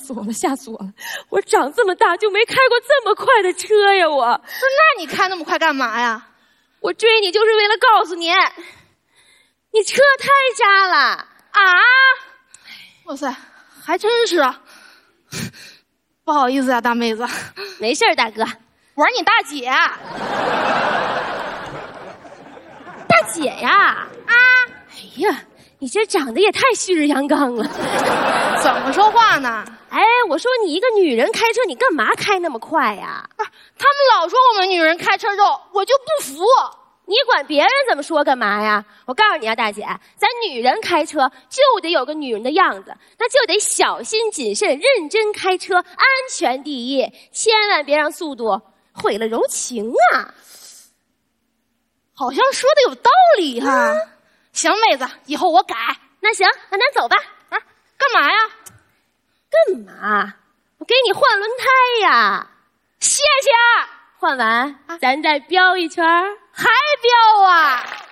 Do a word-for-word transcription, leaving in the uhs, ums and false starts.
死我了，吓死我了！我长这么大就没开过这么快的车呀！我， 那你开那么快干嘛呀？ 我追你就是为了告诉你，你车太渣了啊！ 哇塞，还真是啊！不好意思呀、啊，大妹子。 没事大哥， 我是你大姐。 大姐呀！啊！哎呀，你这长得也太旭日阳刚了。 怎么说话呢？ 哎，我说你一个女人开车，你干嘛开那么快呀？ 不是，他们老说我们女人开车肉，我就不服。 你管别人怎么说干嘛呀？我告诉你啊，大姐，咱女人开车就得有个女人的样子，那就得小心谨慎、认真开车，安全第一，千万别让速度毁了柔情啊！ 好像说的有道理哈、啊。嗯、行，妹子，以后我改。 那行，那咱走吧。 啊，干嘛呀？ 干嘛？我给你换轮胎呀！ 谢谢。 换完，啊、咱再飙一圈。 还飙啊！